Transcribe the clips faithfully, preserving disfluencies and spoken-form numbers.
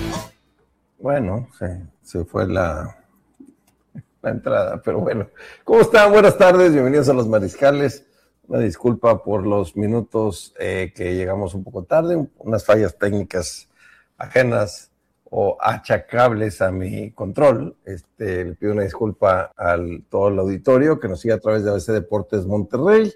Bueno, se, se fue la, la entrada, pero bueno. ¿Cómo están? Buenas tardes, bienvenidos a Los Mariscales. Una disculpa por los minutos eh, que llegamos un poco tarde, unas fallas técnicas ajenas o achacables a mi control. Este, le pido una disculpa a todo el auditorio que nos sigue a través de A B C Deportes Monterrey,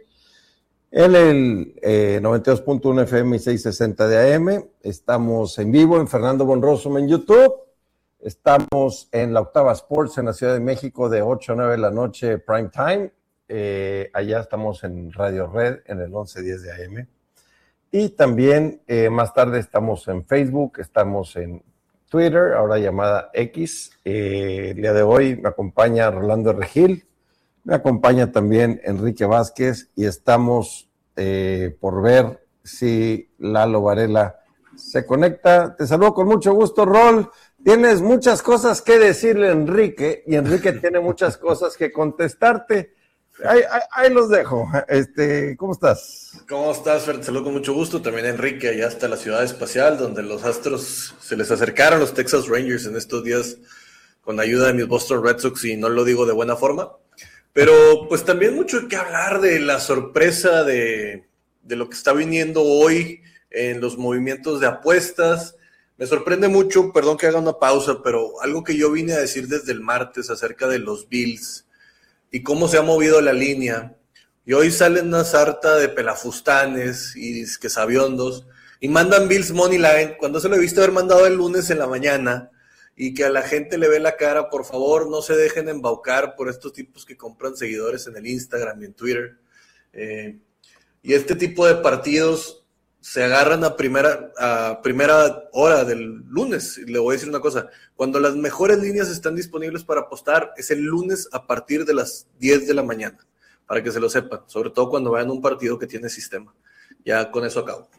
en el eh, noventa y dos punto uno F M y seiscientos sesenta de A M. Estamos en vivo en Fernando von Rossum en YouTube. Estamos en la Octava Sports en la Ciudad de México de ocho a nueve de la noche, prime time. Eh, allá estamos en Radio Red en el once diez de A M. Y también eh, más tarde estamos en Facebook, estamos en Twitter, ahora llamada X. Eh, el día de hoy me acompaña Rolando Regil, me acompaña también Enrique Vázquez y estamos eh, por ver si Lalo Varela se conecta. Te saludo con mucho gusto, Rol. Tienes muchas cosas que decirle a Enrique y Enrique tiene muchas cosas que contestarte. Ahí, ahí, ahí los dejo. Este, ¿cómo estás? ¿Cómo estás, Fer? Te saludo con mucho gusto. También Enrique, allá hasta la ciudad espacial, donde los Astros se les acercaron los Texas Rangers en estos días con ayuda de mis Boston Red Sox, y no lo digo de buena forma. Pero pues también mucho que hablar de la sorpresa de, de lo que está viniendo hoy en los movimientos de apuestas. Me sorprende mucho, perdón que haga una pausa, pero algo que yo vine a decir desde el martes acerca de los Bills y cómo se ha movido la línea, y hoy salen una sarta de pelafustanes y que sabiondos, y mandan Bills Money Line, cuando se lo he visto haber mandado el lunes en la mañana, y que a la gente le ve la cara. Por favor, no se dejen embaucar por estos tipos que compran seguidores en el Instagram y en Twitter. Eh, y este tipo de partidos se agarran a primera, a primera hora del lunes. Y le voy a decir una cosa, cuando las mejores líneas están disponibles para apostar es el lunes a partir de las diez de la mañana, para que se lo sepan, sobre todo cuando vayan a un partido que tiene sistema. Ya con eso acabo.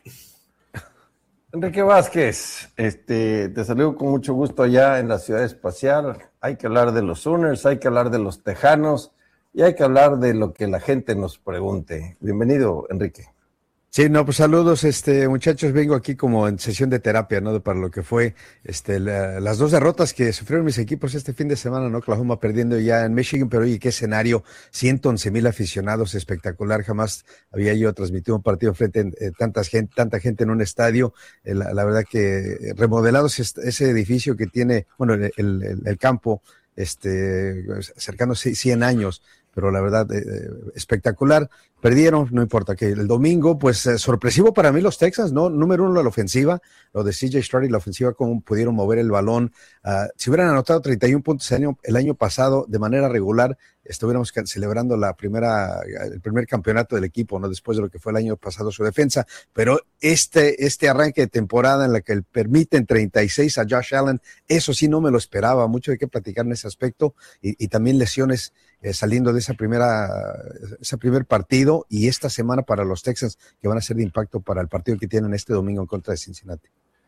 Enrique Vázquez, este, te saludo con mucho gusto allá en la Ciudad Espacial. Hay que hablar de los Sooners, hay que hablar de los Tejanos y hay que hablar de lo que la gente nos pregunte. Bienvenido, Enrique. Sí, no, pues saludos, este, muchachos, vengo aquí como en sesión de terapia, ¿no? Para lo que fue, este, la, las dos derrotas que sufrieron mis equipos este fin de semana, ¿no? Oklahoma perdiendo ya en Michigan, pero oye, qué escenario, ciento once mil aficionados, espectacular, jamás había yo transmitido un partido frente a eh, tanta gente, tanta gente en un estadio. Eh, la, la verdad que remodelados ese, ese edificio que tiene, bueno, el, el, el campo, este, acercándose cien años, pero la verdad, eh, espectacular. Perdieron, no importa, que el domingo, pues eh, sorpresivo para mí los Texans, ¿no? Número uno la ofensiva, lo de C J Stroud y la ofensiva, cómo pudieron mover el balón. Uh, si hubieran anotado treinta y uno puntos el año, el año pasado de manera regular, estuviéramos celebrando la primera, el primer campeonato del equipo, ¿no? Después de lo que fue el año pasado su defensa, pero este, este arranque de temporada en la que permiten treinta y seis a Josh Allen, eso sí no me lo esperaba, mucho de qué platicar en ese aspecto, y, y también lesiones eh, saliendo de esa primera, ese primer partido, y esta semana para los Texans, que van a ser de impacto para el partido que tienen este domingo en contra de Cincinnati.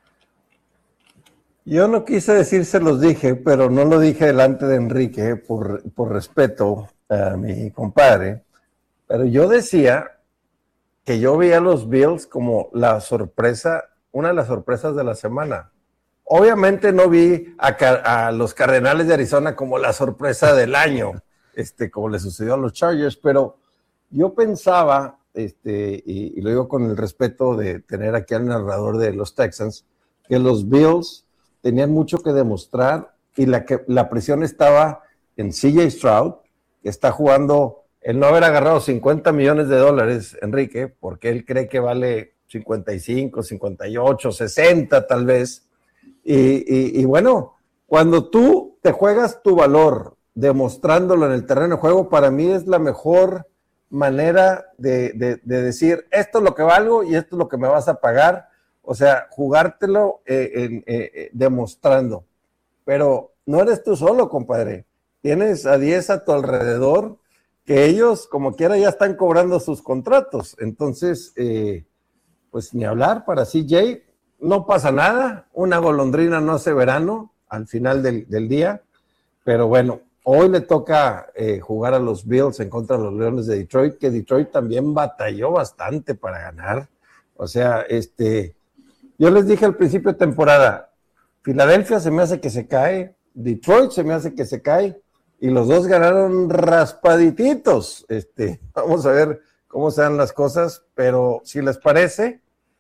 Yo no quise decir se los dije, pero no lo dije delante de Enrique por, por respeto a mi compadre, pero yo decía que yo veía a los Bills como la sorpresa, una de las sorpresas de la semana. Obviamente no vi a, a los Cardenales de Arizona como la sorpresa del año, este, como le sucedió a los Chargers, pero yo pensaba, este, y, y lo digo con el respeto de tener aquí al narrador de los Texans, que los Bills tenían mucho que demostrar y la, que, la presión estaba en C J Stroud, que está jugando, el no haber agarrado cincuenta millones de dólares, Enrique, porque él cree que vale cincuenta y cinco, cincuenta y ocho, sesenta tal vez. Y, y, y bueno, cuando tú te juegas tu valor demostrándolo en el terreno de juego, para mí es la mejor manera de, de, de decir, esto es lo que valgo y esto es lo que me vas a pagar. O sea, jugártelo eh, eh, eh, demostrando. Pero no eres tú solo, compadre. Tienes a diez a tu alrededor que ellos, como quiera, ya están cobrando sus contratos. Entonces, eh, pues ni hablar para C J. No pasa nada. Una golondrina no hace verano al final del, del día. Pero bueno, hoy le toca eh, jugar a los Bills en contra de los Leones de Detroit, que Detroit también batalló bastante para ganar. O sea, este... Yo les dije al principio de temporada, Filadelfia se me hace que se cae, Detroit se me hace que se cae, y los dos ganaron raspadititos. Este, vamos a ver cómo se dan las cosas, pero si les parece,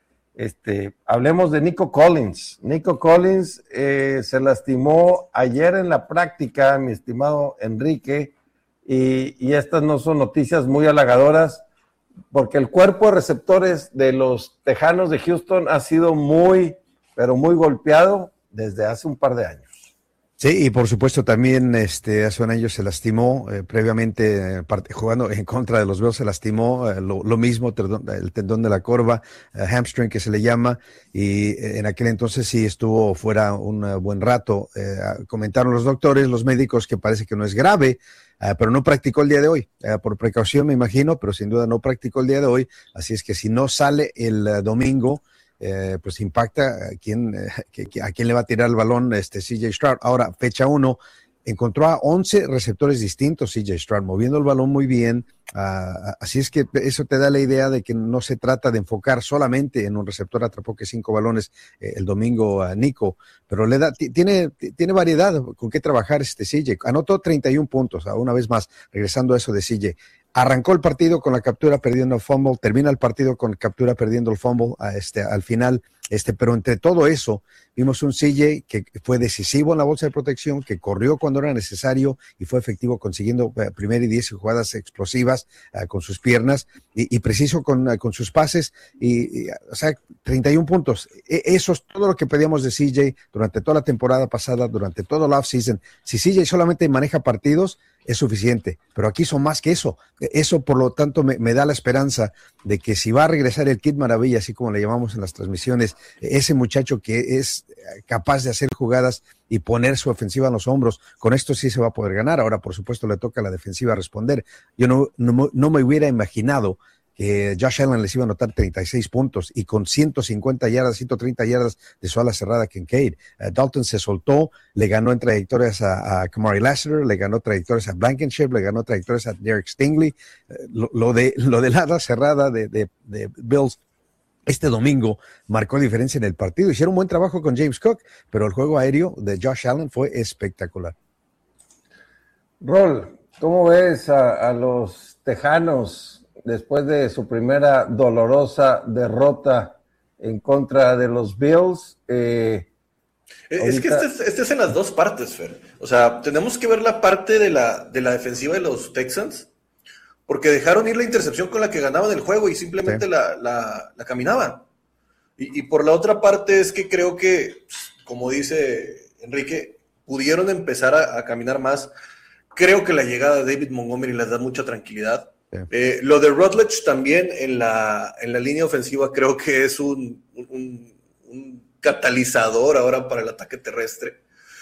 este, hablemos de Nico Collins. Nico Collins eh, se lastimó ayer en la práctica, mi estimado Enrique, y, y estas no son noticias muy halagadoras, porque el cuerpo de receptores de los Tejanos de Houston ha sido muy, pero muy golpeado desde hace un par de años. Sí, y por supuesto también este, hace un año se lastimó, eh, previamente eh, part- jugando en contra de los Bills se lastimó, eh, lo, lo mismo, tendón, el tendón de la corva, eh, hamstring que se le llama, y eh, en aquel entonces sí estuvo fuera un uh, buen rato. Eh, comentaron los doctores, los médicos, que parece que no es grave, uh, pero no practicó el día de hoy, uh, por precaución me imagino, pero sin duda no practicó el día de hoy, así es que si no sale el uh, domingo, Eh, pues impacta a quién, eh, que, que, a quién le va a tirar el balón este C J Stroud. Ahora, fecha uno, encontró a once receptores distintos C J Stroud, moviendo el balón muy bien, uh, así es que eso te da la idea de que no se trata de enfocar solamente en un receptor. Atrapó que cinco balones eh, el domingo a Nico, pero le da, tiene, tiene variedad con qué trabajar este C J. Anotó treinta y uno puntos, una vez más, regresando a eso de C J. Arrancó el partido con la captura perdiendo el fumble, termina el partido con captura perdiendo el fumble a este, al final, este, pero entre todo eso vimos un C J que fue decisivo en la bolsa de protección, que corrió cuando era necesario y fue efectivo consiguiendo uh, primera y diez jugadas explosivas uh, con sus piernas y, y preciso con, uh, con sus pases, y, y, o sea, treinta y uno puntos. E- eso es todo lo que pedíamos de C J durante toda la temporada pasada, durante todo el off-season. Si C J solamente maneja partidos, es suficiente, pero aquí son más que eso. Eso, por lo tanto, me, me da la esperanza de que si va a regresar el Kid Maravilla, así como le llamamos en las transmisiones, ese muchacho que es capaz de hacer jugadas y poner su ofensiva en los hombros, con esto sí se va a poder ganar. Ahora, por supuesto, le toca a la defensiva responder. Yo no, no, no me hubiera imaginado que Josh Allen les iba a anotar treinta y seis puntos y con ciento cincuenta yardas, ciento treinta yardas de su ala cerrada Kincaid. Uh, Dalton se soltó, le ganó en trayectorias a, a Kamari Lassiter, le ganó trayectorias a Blankenship, le ganó trayectorias a Derek Stingley. Uh, lo, lo de lo de la ala cerrada de, de, de Bills este domingo marcó diferencia en el partido. Hicieron un buen trabajo con James Cook, pero el juego aéreo de Josh Allen fue espectacular. Rol, ¿cómo ves a, a los Tejanos después de su primera dolorosa derrota en contra de los Bills? Eh, es ahorita... que este es, este es en las dos partes, Fer. O sea, tenemos que ver la parte de la, de la defensiva de los Texans, porque dejaron ir la intercepción con la que ganaban el juego y simplemente sí. la, la, la caminaban. Y, y por la otra parte es que creo que, como dice Enrique, pudieron empezar a, a caminar más. Creo que la llegada de David Montgomery les da mucha tranquilidad. Sí. Eh, lo de Rutledge también en la, en la línea ofensiva creo que es un, un, un catalizador ahora para el ataque terrestre.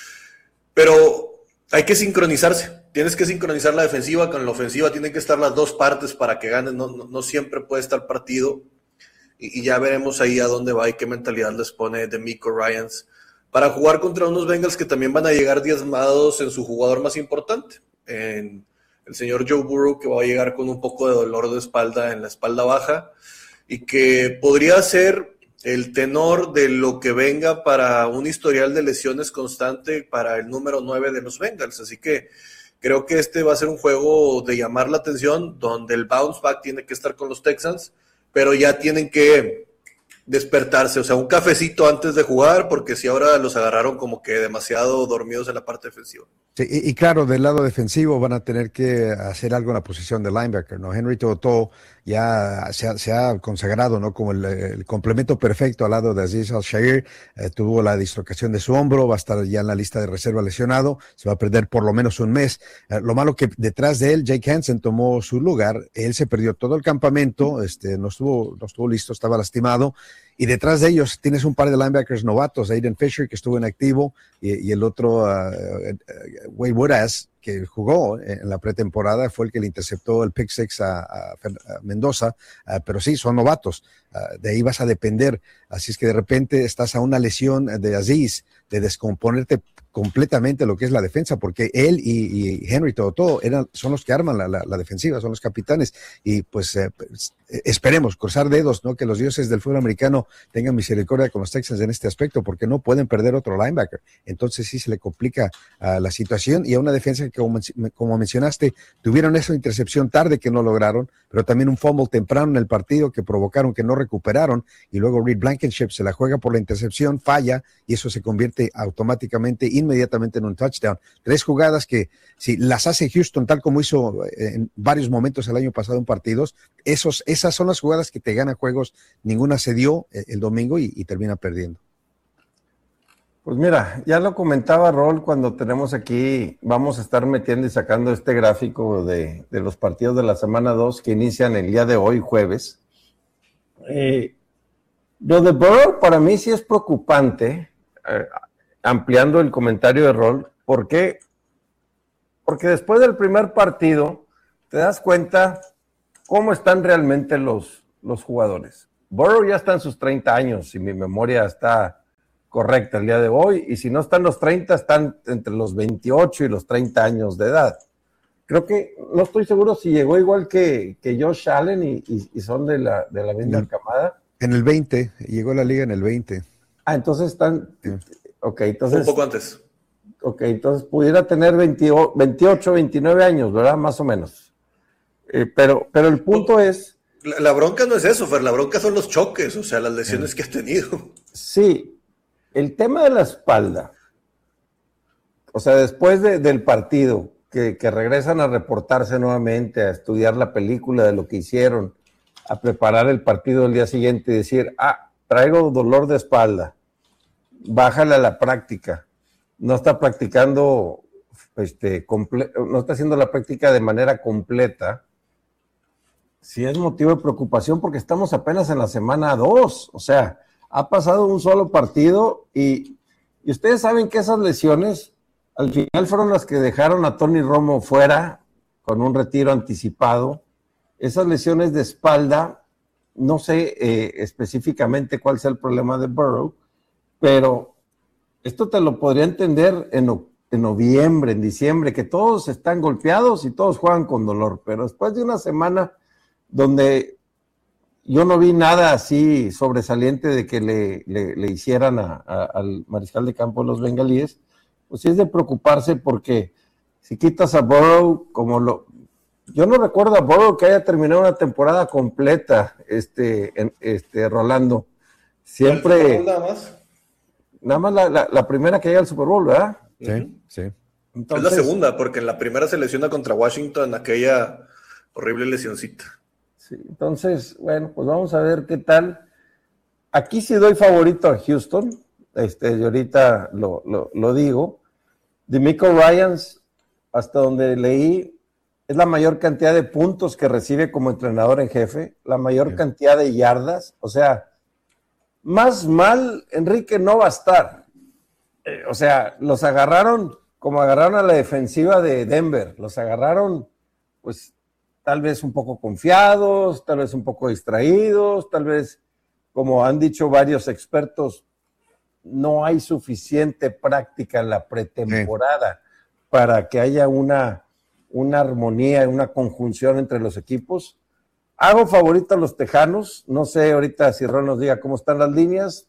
Pero hay que sincronizarse. Tienes que sincronizar la defensiva con la ofensiva. Tienen que estar las dos partes para que ganen. No, no, no siempre puede estar partido. Y, y ya veremos ahí a dónde va y qué mentalidad les pone DeMeco Ryans para jugar contra unos Bengals que también van a llegar diezmados en su jugador más importante, en el señor Joe Burrow, que va a llegar con un poco de dolor de espalda en la espalda baja y que podría ser el tenor de lo que venga para un historial de lesiones constante para el número nueve de los Bengals. Así que creo que este va a ser un juego de llamar la atención, donde el bounce back tiene que estar con los Texans, pero ya tienen que despertarse, o sea, un cafecito antes de jugar, porque si ahora los agarraron como que demasiado dormidos en la parte defensiva. Sí, y, y claro, del lado defensivo van a tener que hacer algo en la posición de linebacker, ¿no? Henry To'oTo'o ya se ha, se ha consagrado, ¿no? Como el, el complemento perfecto al lado de Azeez Al-Shaair. Eh, tuvo la dislocación de su hombro, va a estar ya en la lista de reserva lesionado, se va a perder por lo menos un mes. Eh, lo malo que detrás de él, Jake Hansen tomó su lugar, él se perdió todo el campamento, este, no estuvo, no estuvo listo, estaba lastimado. Y detrás de ellos tienes un par de linebackers novatos, Aiden Fisher, que estuvo en activo, y, y el otro, uh, uh, Wade Woodaz, que jugó en la pretemporada, fue el que le interceptó el pick six a, a, a Mendoza, uh, pero sí, son novatos, uh, de ahí vas a depender, así es que de repente estás a una lesión de Azeez, de descomponerte completamente lo que es la defensa, porque él y, y Henry To'oTo'o eran, son los que arman la, la, la defensiva, son los capitanes, y pues eh, esperemos, cruzar dedos, ¿no? Que los dioses del fútbol americano tengan misericordia con los Texans en este aspecto, porque no pueden perder otro linebacker. Entonces sí se le complica uh, la situación, y a una defensa que, como, como mencionaste, tuvieron esa intercepción tarde que no lograron, pero también un fumble temprano en el partido que provocaron que no recuperaron, y luego Reed Blankenship se la juega por la intercepción, falla, y eso se convierte automáticamente, inmediatamente en un touchdown. Tres jugadas que si las hace Houston tal como hizo en varios momentos el año pasado en partidos, esos, esas son las jugadas que te ganan juegos. Ninguna se dio el domingo y, y termina perdiendo. Pues mira, ya lo comentaba Rol cuando tenemos aquí, vamos a estar metiendo y sacando este gráfico de, de los partidos de la semana dos que inician el día de hoy, jueves. Eh, lo de Burrow para mí sí es preocupante, eh, ampliando el comentario de Rol. ¿Por qué? Porque después del primer partido te das cuenta cómo están realmente los, los jugadores. Burrow ya está en sus treinta años, si mi memoria está correcta el día de hoy, y si no están los treinta, están entre los veintiocho y los treinta años de edad. Creo que, no estoy seguro si llegó igual que, que Josh Allen y, y, y son de la, de la misma camada. En el veinte, llegó a la liga en el veinte. Ah, entonces están... Sí. Ok, entonces... Un poco antes. Ok, entonces pudiera tener veintiocho, veintinueve años, ¿verdad? Más o menos. Eh, pero, pero el punto es... La, la bronca no es eso, Fer, la bronca son los choques, o sea, las lesiones sí. que ha tenido. Sí, el tema de la espalda, o sea, después de, del partido, que, que regresan a reportarse nuevamente, a estudiar la película de lo que hicieron, a preparar el partido el día siguiente y decir, ah, traigo dolor de espalda, bájale a la práctica. No está practicando, este, comple- no está haciendo la práctica de manera completa, sí es motivo de preocupación porque estamos apenas en la semana dos, o sea, ha pasado un solo partido y, y ustedes saben que esas lesiones al final fueron las que dejaron a Tony Romo fuera con un retiro anticipado. Esas lesiones de espalda, no sé eh, específicamente cuál sea el problema de Burrow, pero esto te lo podría entender en, en noviembre, en diciembre, que todos están golpeados y todos juegan con dolor, pero después de una semana donde yo no vi nada así sobresaliente de que le, le, le hicieran a, a, al mariscal de campo de los bengalíes, pues sí es de preocuparse porque si quitas a Burrow, como lo... Yo no recuerdo a Burrow que haya terminado una temporada completa, este, en, este Rolando. Siempre... Nada más. Nada más la, la, la primera que llega al Super Bowl, ¿verdad? Sí, uh-huh. sí. Entonces, es la segunda, porque en la primera se lesiona contra Washington, aquella horrible lesioncita. Sí, entonces, bueno, pues vamos a ver qué tal. Aquí sí doy favorito a Houston, este, y ahorita lo, lo, lo digo. DeMeco Ryans, hasta donde leí, es la mayor cantidad de puntos que recibe como entrenador en jefe, la mayor sí. cantidad de yardas, o sea, más mal, Enrique, no va a estar. Eh, o sea, los agarraron como agarraron a la defensiva de Denver. Los agarraron, pues, tal vez un poco confiados, tal vez un poco distraídos, tal vez, como han dicho varios expertos, no hay suficiente práctica en la pretemporada sí. para que haya una, una armonía, una conjunción entre los equipos. Hago favorito a los Tejanos, no sé ahorita si Ron nos diga cómo están las líneas,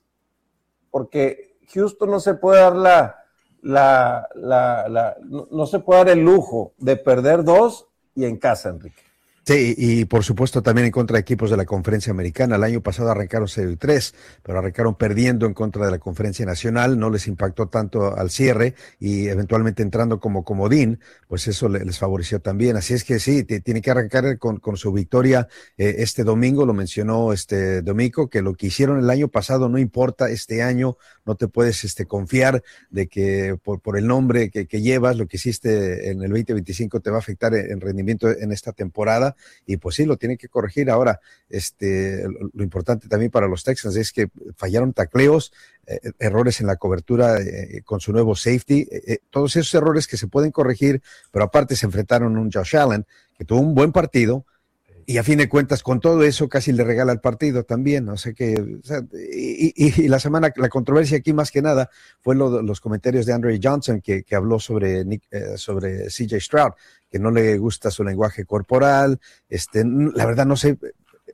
porque Houston no se puede dar la, la, la, la no, no se puede dar el lujo de perder dos y en casa, Enrique. Sí, y por supuesto también en contra de equipos de la Conferencia Americana. El año pasado arrancaron cero y tres, pero arrancaron perdiendo en contra de la Conferencia Nacional, no les impactó tanto al cierre y eventualmente entrando como comodín, pues eso les favoreció también. Así es que sí, tiene que arrancar con, con su victoria eh, este domingo, lo mencionó este Domico, que lo que hicieron el año pasado no importa, este año no te puedes este, confiar de que por, por el nombre que, que llevas, lo que hiciste en el veinte veinticinco te va a afectar en rendimiento en esta temporada. Y pues sí, lo tiene que corregir. Ahora, este, lo importante también para los Texans es que fallaron tacleos, eh, errores en la cobertura eh, con su nuevo safety, eh, todos esos errores que se pueden corregir, pero aparte se enfrentaron a un Josh Allen que tuvo un buen partido y a fin de cuentas con todo eso casi le regala el partido también, o sea que o sea, y, y, y la semana, la controversia aquí más que nada fue lo, los comentarios de Andre Johnson que, que habló sobre, Nick, eh, sobre C J Stroud, que no le gusta su lenguaje corporal, este, la verdad no sé,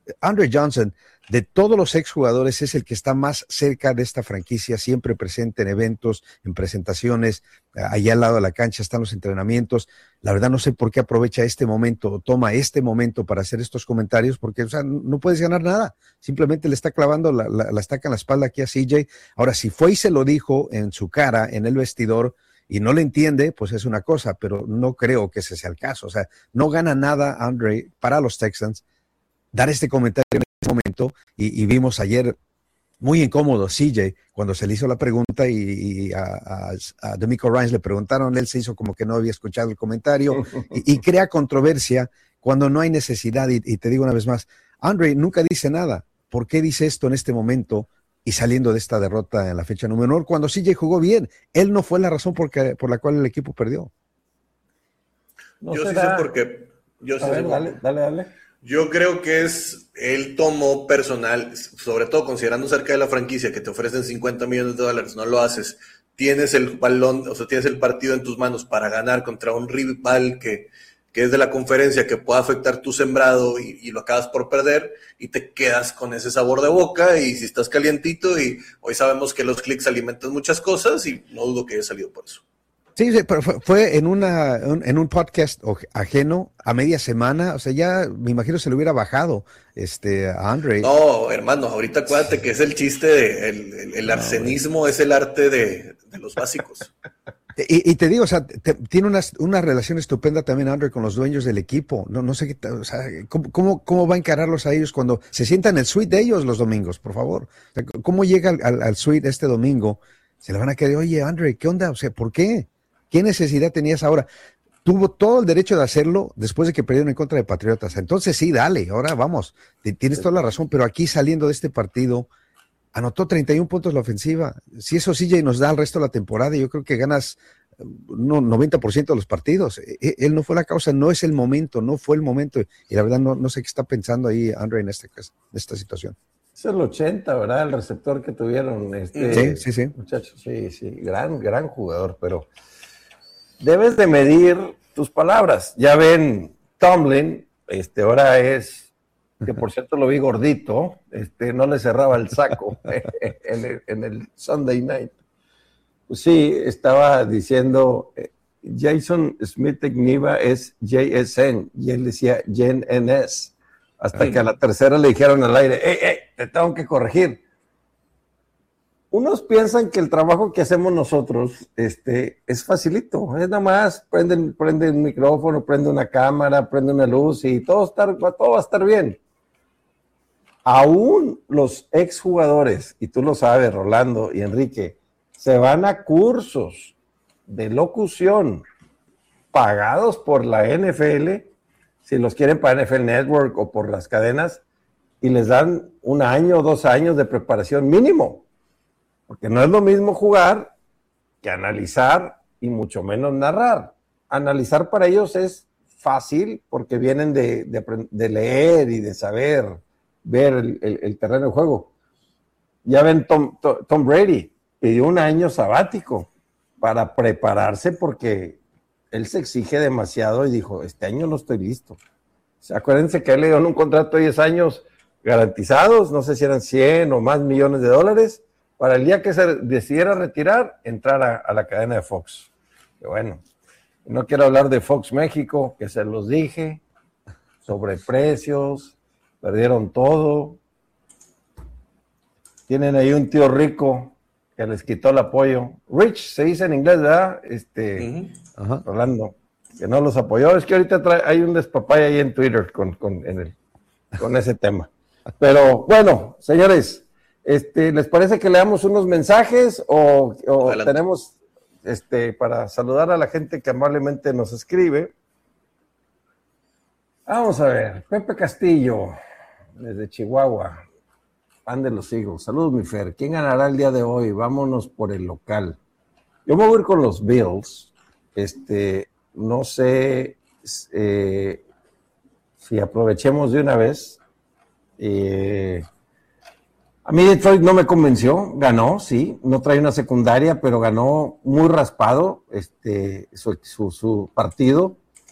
Andre Johnson, de todos los exjugadores, es el que está más cerca de esta franquicia, siempre presente en eventos, en presentaciones, allá al lado de la cancha están los entrenamientos. La verdad no sé por qué aprovecha este momento, toma este momento para hacer estos comentarios, porque o sea, no puedes ganar nada, simplemente le está clavando la, la, la estaca en la espalda aquí a C J. Ahora, si fue y se lo dijo en su cara, en el vestidor, y no le entiende, pues es una cosa, pero no creo que ese sea el caso. O sea, no gana nada Andre para los Texans dar este comentario en este momento, y, y vimos ayer muy incómodo C J cuando se le hizo la pregunta y, y a, a, a DeMeco Ryans le preguntaron, él se hizo como que no había escuchado el comentario y, y crea controversia cuando no hay necesidad. Y, y te digo una vez más, Andre nunca dice nada. ¿Por qué dice esto en este momento y saliendo de esta derrota en la fecha número uno cuando C J jugó bien? Él no fue la razón por, que, por la cual el equipo perdió. No yo será... sí sé por qué. Yo, a ver, dale, dale, dale. Yo creo que es, él tomó personal, sobre todo considerando cerca de la franquicia que te ofrecen cincuenta millones de dólares, no lo haces, tienes el balón, o sea, tienes el partido en tus manos para ganar contra un rival que, que es de la conferencia, que pueda afectar tu sembrado y, y lo acabas por perder y te quedas con ese sabor de boca y si estás calientito y hoy sabemos que los clics alimentan muchas cosas y no dudo que haya salido por eso. Sí, pero fue, fue en una un, en un podcast ajeno a media semana, o sea, ya me imagino se le hubiera bajado este a Andre. No, hermano, ahorita acuérdate que es el chiste, de, el, el, el arsenismo no, es el arte de, de los básicos. Y, y te digo, o sea, te, tiene una, una relación estupenda también Andre con los dueños del equipo. No, no sé qué, o sea, ¿cómo, cómo, cómo va a encararlos a ellos cuando se sientan en el suite de ellos los domingos, por favor? O sea, ¿cómo llega al, al, al suite este domingo? Se le van a quedar, oye, Andre, ¿qué onda? O sea, ¿por qué? ¿Qué necesidad tenías ahora? Tuvo todo el derecho de hacerlo después de que perdieron en contra de Patriotas. Entonces sí, dale, ahora vamos. Tienes toda la razón, pero aquí saliendo de este partido, anotó treinta y uno puntos la ofensiva. Si eso C J nos da el resto de la temporada, yo creo que ganas no, noventa por ciento de los partidos. Él no fue la causa, no es el momento, no fue el momento. Y la verdad no, no sé qué está pensando ahí Andre en, este, en esta situación. Es el ochenta, ¿verdad? El receptor que tuvieron. Este, sí, sí, sí. Muchachos, sí, sí. Gran, gran jugador, pero... Debes de medir tus palabras. Ya ven, Tomlin, este, ahora es, que por cierto lo vi gordito, este, no le cerraba el saco en, el, en el Sunday Night. Pues sí, estaba diciendo, eh, Jason Smith-Tegniva es J S N, y él decía Jen N S, hasta Ay. que a la tercera le dijeron al aire, ¡ey, ey, te tengo que corregir! Unos piensan que el trabajo que hacemos nosotros este, es facilito, es nada más, prende, prende un micrófono, prende una cámara, prende una luz y todo, estar, todo va a estar bien. Aún los exjugadores, y tú lo sabes, Rolando y Enrique, se van a cursos de locución pagados por la N F L, si los quieren para N F L Network o por las cadenas, y les dan un año o dos años de preparación mínimo. Porque no es lo mismo jugar que analizar y mucho menos narrar. Analizar para ellos es fácil porque vienen de, de, de leer y de saber ver el, el, el terreno de juego. Ya ven, Tom, Tom, Tom Brady pidió un año sabático para prepararse porque él se exige demasiado y dijo, este año no estoy listo. O sea, acuérdense que él le dio un contrato de diez años garantizados, no sé si eran cien o más millones de dólares, para el día que se decidiera retirar, entrar a, a la cadena de Fox. Que bueno, no quiero hablar de Fox México, que se los dije, sobre precios, perdieron todo. Tienen ahí un tío rico que les quitó el apoyo. Rich se dice en inglés, ¿verdad? Este, uh-huh. Rolando, que no los apoyó. Es que ahorita trae, hay un despapay ahí en Twitter con, con, en el, con ese tema. Pero bueno, señores, Este, ¿les parece que leamos unos mensajes o, o tenemos este, para saludar a la gente que amablemente nos escribe? Vamos a ver, Pepe Castillo, desde Chihuahua, fan de los Eagles. Saludos, mi Fer. ¿Quién ganará el día de hoy? Vámonos por el local. Yo me voy a ir con los Bills. Este, no sé eh, si aprovechemos de una vez. Eh, A mí Detroit no me convenció, ganó, sí, no trae una secundaria, pero ganó muy raspado este, su, su, su partido.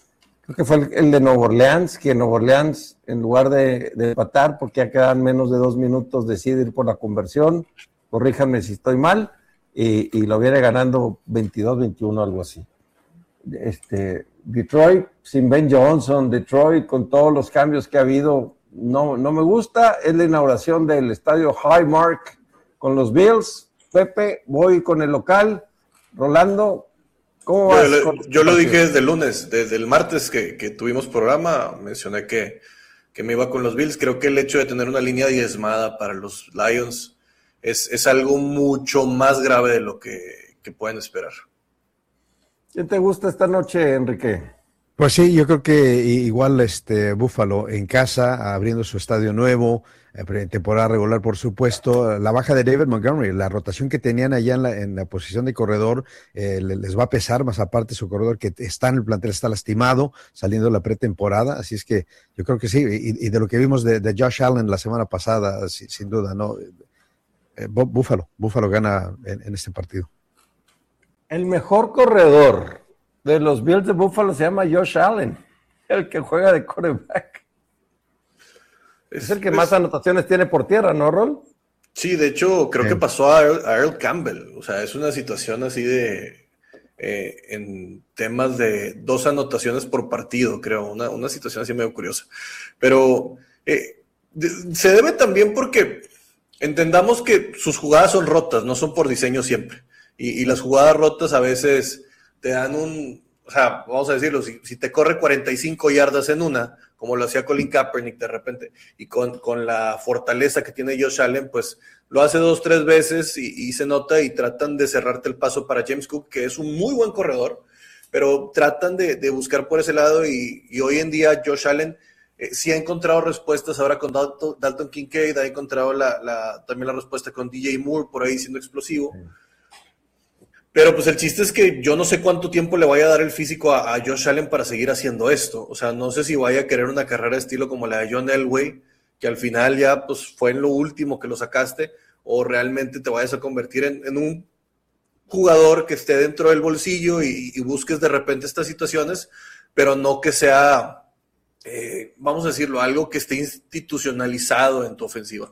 Creo que fue el, el de Nueva Orleans, que Nueva Orleans, en lugar de, de empatar, porque ya quedan menos de dos minutos, decide ir por la conversión, corríjanme si estoy mal, y, y lo viene ganando veintidós veintiuno, algo así. Este, Detroit, sin Ben Johnson, Detroit, con todos los cambios que ha habido, no, no me gusta. Es la inauguración del estadio Highmark con los Bills. Pepe, voy con el local. Rolando, ¿cómo vas? Yo, lo, yo lo dije desde el lunes, desde el martes que, que tuvimos programa, mencioné que, que me iba con los Bills. Creo que el hecho de tener una línea diezmada para los Lions es, es algo mucho más grave de lo que, que pueden esperar. ¿Qué te gusta esta noche, Enrique? Pues sí, yo creo que igual este Buffalo en casa, abriendo su estadio nuevo, eh, temporada regular por supuesto, la baja de David Montgomery, la rotación que tenían allá en la, en la posición de corredor, eh, les va a pesar, más aparte su corredor que está en el plantel está lastimado, saliendo de la pretemporada, así es que yo creo que sí, y, y de lo que vimos de, de Josh Allen la semana pasada, sin, sin duda, ¿no? Eh, Buffalo, Buffalo gana en, en este partido. El mejor corredor de los Bills de Buffalo se llama Josh Allen, el que juega de quarterback. Es, es el que es, más anotaciones tiene por tierra, ¿no, Rol? Sí, de hecho, creo sí. que pasó a Earl, a Earl Campbell. O sea, es una situación así de... Eh, en temas de dos anotaciones por partido, creo. Una, una situación así medio curiosa. Pero eh, de, se debe también porque entendamos que sus jugadas son rotas, no son por diseño siempre. Y, y las jugadas rotas a veces te dan un, o sea, vamos a decirlo, si, si te corre cuarenta y cinco yardas en una, como lo hacía Colin Kaepernick de repente, y con, con la fortaleza que tiene Josh Allen, pues lo hace dos, tres veces y, y se nota y tratan de cerrarte el paso para James Cook, que es un muy buen corredor, pero tratan de, de buscar por ese lado y, y hoy en día Josh Allen eh, sí ha encontrado respuestas ahora con Dalton, Dalton Kincaid, ha encontrado la, la, también la respuesta con D J Moore por ahí siendo explosivo. Sí. Pero pues el chiste es que yo no sé cuánto tiempo le vaya a dar el físico a, a Josh Allen para seguir haciendo esto. O sea, no sé si vaya a querer una carrera de estilo como la de John Elway, que al final ya pues fue en lo último que lo sacaste, o realmente te vayas a convertir en, en un jugador que esté dentro del bolsillo y, y busques de repente estas situaciones, pero no que sea, eh, vamos a decirlo, algo que esté institucionalizado en tu ofensiva.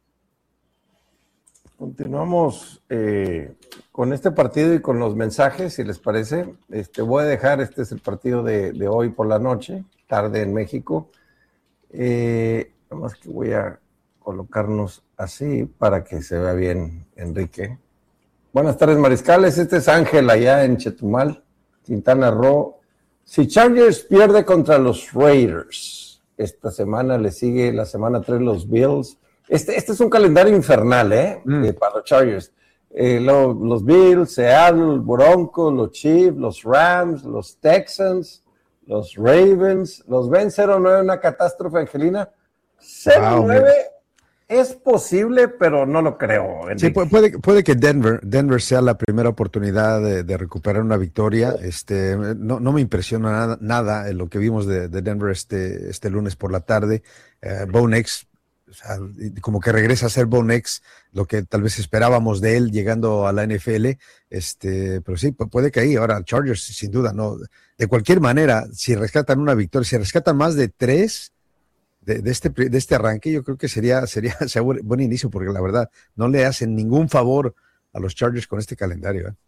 Continuamos eh, con este partido y con los mensajes, si les parece. Este, voy a dejar, este es el partido de, de hoy por la noche, tarde en México. Eh, nada más que voy a colocarnos así para que se vea bien, Enrique. Buenas tardes, mariscales. Este es Ángel allá en Chetumal, Quintana Roo. Si Chargers pierde contra los Raiders, esta semana le sigue la semana tres los Bills. Este, este es un calendario infernal, ¿eh? Mm. eh para los Chargers. Eh, lo, los Bills, Seattle, Broncos, los Chiefs, los Rams, los Texans, los Ravens. ¿Los ven cero nueve una catástrofe, Angelina? cero nueve wow, es posible, pero no lo creo. Enrique. Sí, puede, puede que Denver, Denver sea la primera oportunidad de, de recuperar una victoria. Este, no, no me impresiona nada, nada en lo que vimos de, de Denver este, este lunes por la tarde. Eh, Bo Nix, o sea, como que regresa a ser Bo Nix, lo que tal vez esperábamos de él llegando a la N F L, este, pero sí, puede que ahí, ahora Chargers, sin duda, no, de cualquier manera, si rescatan una victoria, si rescatan más de tres de, de, este, de este arranque, yo creo que sería, sería, sería buen, buen inicio, porque la verdad, no le hacen ningún favor a los Chargers con este calendario. ¿eh?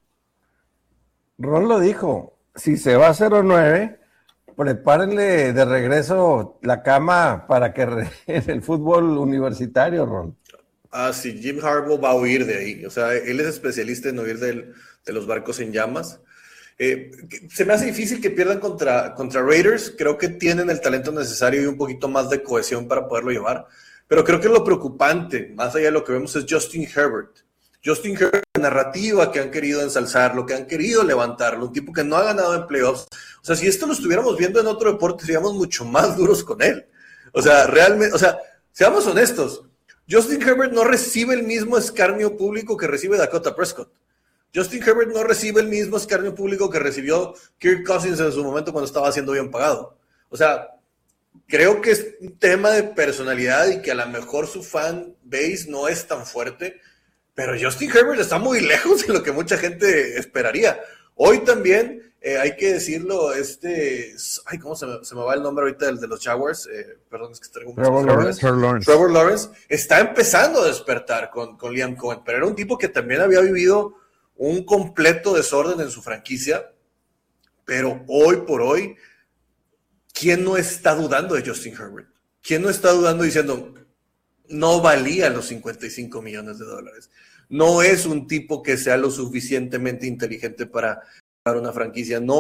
Ron lo dijo, si se va a cero nueve, prepárenle de regreso la cama para que re, en el fútbol universitario, Ron. Ah, sí, Jim Harbaugh va a huir de ahí. O sea, él es especialista en huir del, de los barcos en llamas. Eh, se me hace difícil que pierdan contra, contra Raiders. Creo que tienen el talento necesario y un poquito más de cohesión para poderlo llevar. Pero creo que lo preocupante, más allá de lo que vemos, es Justin Herbert. Justin Herbert, la narrativa que han querido ensalzarlo, que han querido levantarlo, un tipo que no ha ganado en playoffs. O sea, si esto lo estuviéramos viendo en otro deporte, seríamos mucho más duros con él. O sea, realmente, o sea, seamos honestos, Justin Herbert no recibe el mismo escarnio público que recibe Dakota Prescott. Justin Herbert no recibe el mismo escarnio público que recibió Kirk Cousins en su momento cuando estaba siendo bien pagado. O sea, creo que es un tema de personalidad y que a lo mejor su fan base no es tan fuerte. Pero Justin Herbert está muy lejos de lo que mucha gente esperaría. Hoy también, eh, hay que decirlo, este, ay, ¿cómo se me, se me va el nombre ahorita del de los Jaguars? Eh, perdón, es que traigo muchos Trevor nombres. Trevor Lawrence. Trevor Lawrence está empezando a despertar con, con Liam Cohen, pero era un tipo que también había vivido un completo desorden en su franquicia, pero hoy por hoy, ¿quién no está dudando de Justin Herbert? ¿Quién no está dudando diciendo, no valía los cincuenta y cinco millones de dólares? No es un tipo que sea lo suficientemente inteligente para dar una franquicia. No.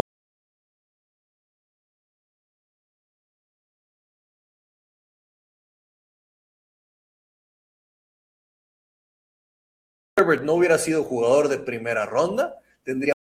Herbert no hubiera sido jugador de primera ronda, tendría